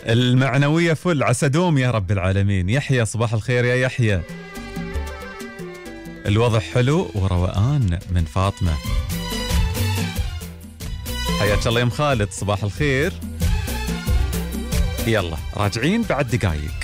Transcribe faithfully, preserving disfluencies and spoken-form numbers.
المعنوية فل عسى دوم يا رب العالمين. يحيى صباح الخير يا يحيى. الوضع حلو وروقان من فاطمة. حياك الله يا ام خالد صباح الخير. يلا راجعين بعد دقايق.